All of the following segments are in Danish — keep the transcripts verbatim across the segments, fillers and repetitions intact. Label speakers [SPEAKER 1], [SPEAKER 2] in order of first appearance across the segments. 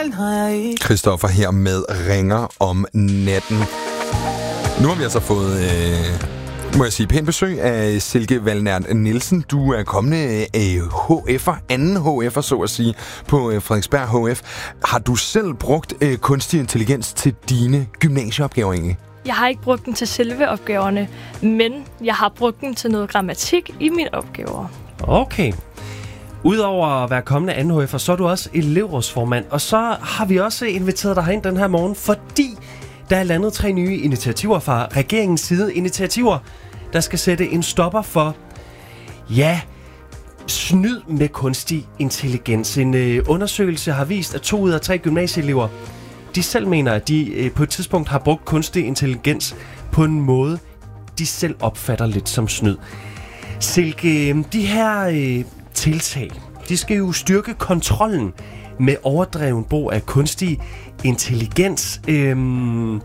[SPEAKER 1] Fejl har jeg ikke.
[SPEAKER 2] Christoffer her med Ringer om natten. Nu har vi altså fået, øh, må jeg sige, pænt besøg af Silke Valnert Nielsen. Du er kommende øh, H F'er, anden H F'er, så at sige, på øh, Frederiksberg H F. Har du selv brugt øh, kunstig intelligens til dine gymnasieopgaver egentlig?
[SPEAKER 3] Jeg har ikke brugt den til selve opgaverne, men jeg har brugt den til noget grammatik i mine opgaver.
[SPEAKER 4] Okay. Udover at være kommende anden H F'er, så er du også elevrådsformand. Og så har vi også inviteret dig herind den her morgen, fordi der er landet tre nye initiativer fra regeringens side. Initiativer, der skal sætte en stopper for, ja, snyd med kunstig intelligens. En øh, undersøgelse har vist, at to ud af tre gymnasieelever, de selv mener, at de øh, på et tidspunkt har brugt kunstig intelligens på en måde, de selv opfatter lidt som snyd. Silke, de her øh, tiltag, de skal jo styrke kontrollen med overdreven brug af kunstig intelligens. Øhm,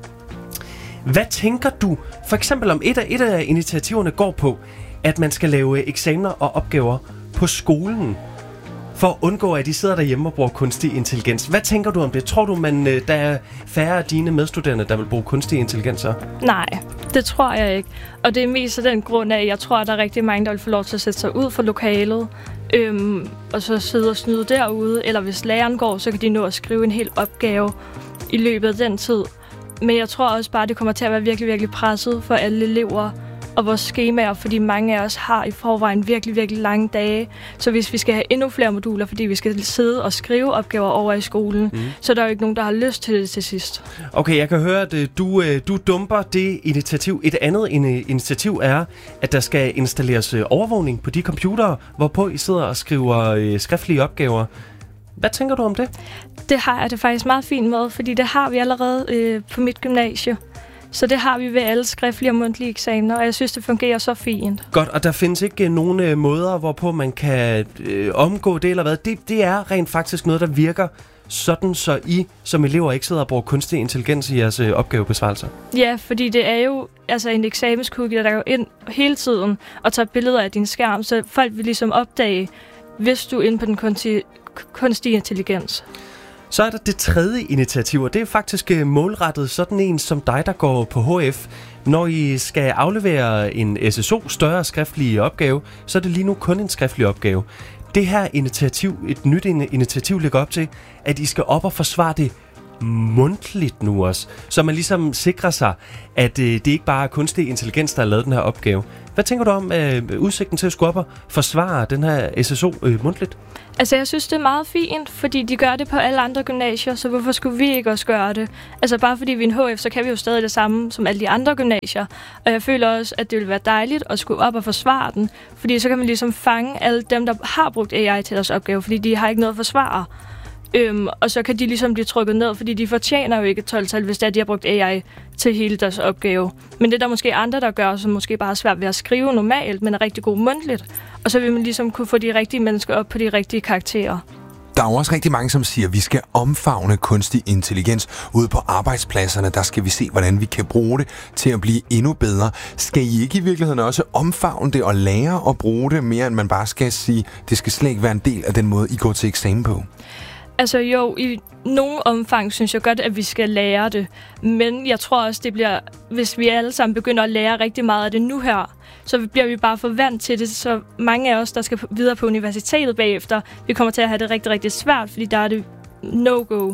[SPEAKER 4] hvad tænker du for eksempel om et af, et af initiativerne går på, at man skal lave eksamener og opgaver på skolen, for at undgå, at de sidder derhjemme og bruger kunstig intelligens? Hvad tænker du om det? Tror du, man, der er færre af dine medstuderende, der vil bruge kunstig intelligens?
[SPEAKER 3] Nej, det tror jeg ikke. Og det er mest af den grund af, at jeg tror, at der er rigtig mange, der vil få lov til at sætte sig ud for lokalet, øhm, og så sidde og snyde derude. Eller hvis læreren går, så kan de nå at skrive en hel opgave i løbet af den tid. Men jeg tror også bare, at det kommer til at være virkelig, virkelig presset for alle elever og vores skemaer, fordi mange af os har i forvejen virkelig, virkelig lange dage. Så hvis vi skal have endnu flere moduler, fordi vi skal sidde og skrive opgaver over i skolen, mm. så er der jo ikke nogen, der har lyst til det til sidst.
[SPEAKER 4] Okay, jeg kan høre, at du, du dumper det initiativ. Et andet initiativ er, at der skal installeres overvågning på de computere, hvorpå I sidder og skriver skriftlige opgaver. Hvad tænker du om det?
[SPEAKER 3] Det har jeg det faktisk meget fint med, fordi det har vi allerede øh, på mit gymnasie. Så det har vi ved alle skriftlige og mundtlige eksamener, og jeg synes, det fungerer så fint.
[SPEAKER 4] Godt, og der findes ikke nogen øh, måder, hvorpå man kan øh, omgå det eller hvad. Det, det er rent faktisk noget, der virker sådan, så I som elever ikke sidder og bruger kunstig intelligens i jeres øh, opgavebesvarelser.
[SPEAKER 3] Ja, fordi det er jo altså en eksamenskugge, der går ind hele tiden og tager billeder af din skærm, så folk vil ligesom opdage, hvis du er inde på den kunstige, kunstige intelligens.
[SPEAKER 4] Så er der det tredje initiativ, og det er faktisk målrettet sådan en som dig, der går på H F. Når I skal aflevere en S S O, større skriftlige opgave, så er det lige nu kun en skriftlig opgave. Det her initiativ, et nyt initiativ, lægger op til, at I skal op og forsvare det mundtligt nu også. Så man ligesom sikrer sig, at øh, det ikke bare er kunstig intelligens, der har lavet den her opgave. Hvad tænker du om øh, udsigten til at skulle op og forsvare den her S S O øh, mundtligt?
[SPEAKER 3] Altså, jeg synes, det er meget fint, fordi de gør det på alle andre gymnasier, så hvorfor skulle vi ikke også gøre det? Altså, bare fordi vi er en H F, så kan vi jo stadig det samme som alle de andre gymnasier. Og jeg føler også, at det ville være dejligt at skulle op og forsvare den, fordi så kan man ligesom fange alle dem, der har brugt A I til deres opgave, fordi de har ikke noget at forsvare. Øhm, og så kan de ligesom blive trykket ned, fordi de fortjener jo ikke et tolv-tal, hvis det er, de har brugt A I til hele deres opgave. Men det er der måske andre, der gør, som måske bare er svært ved at skrive normalt, men er rigtig god mundtligt. Og så vil man ligesom kunne få de rigtige mennesker op på de rigtige karakterer.
[SPEAKER 2] Der er jo også rigtig mange, som siger, at vi skal omfavne kunstig intelligens ude på arbejdspladserne. Der skal vi se, hvordan vi kan bruge det til at blive endnu bedre. Skal I ikke i virkeligheden også omfavne det og lære at bruge det mere, end man bare skal sige, det skal slet ikke være en del af den måde, I går til eksamen på?
[SPEAKER 3] Altså jo, i nogle omfang synes jeg godt, at vi skal lære det. Men jeg tror også, det bliver, hvis vi alle sammen begynder at lære rigtig meget af det nu her, så bliver vi bare for vant til det. Så mange af os, der skal videre på universitetet bagefter, vi kommer til at have det rigtig, rigtig svært, fordi der er det no-go.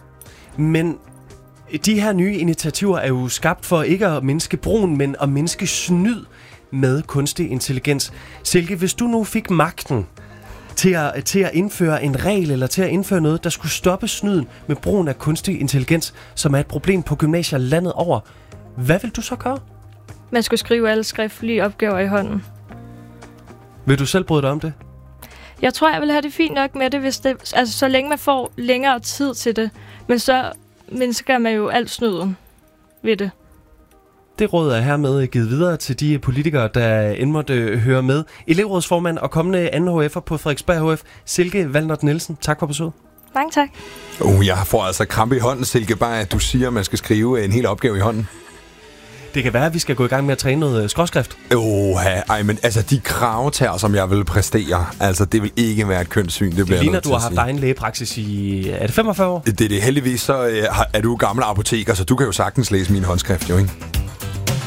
[SPEAKER 4] Men de her nye initiativer er jo skabt for ikke at mindske brugen, men at mindske snyd med kunstig intelligens. Silke, hvis du nu fik magten til at, til at indføre en regel eller til at indføre noget, der skulle stoppe snyden med brugen af kunstig intelligens, som er et problem på gymnasier landet over, hvad vil du så gøre?
[SPEAKER 3] Man skulle skrive alle skriftlige opgaver i hånden.
[SPEAKER 4] Vil du selv bryde dig om det?
[SPEAKER 3] Jeg tror, jeg vil have det fint nok med det, hvis det, altså så længe man får længere tid til det. Men så mindsker man jo alt snyden ved det.
[SPEAKER 4] Det råd er hermed givet videre til de politikere, der end måtte høre med. Elevrådsformand og kommende anden H F'er på Frederiksberg H F, Silke Valnert Nielsen. Tak for besøget.
[SPEAKER 3] Mange tak.
[SPEAKER 2] Uh, jeg får altså krampe i hånden, Silke, bare at du siger, at man skal skrive en hel opgave i hånden.
[SPEAKER 4] Det kan være, at vi skal gå i gang med at træne noget skråskrift.
[SPEAKER 2] Åh, ej, men altså de kravtær, som jeg vil præstere, altså det vil ikke være et kønssyn. Det,
[SPEAKER 4] det ligner, du har haft egen lægepraksis i, er det femogfyrre år?
[SPEAKER 2] Det er det. Heldigvis så øh, er du gammel apoteker, så du kan jo sagtens læse min håndskrift, jo, ikke?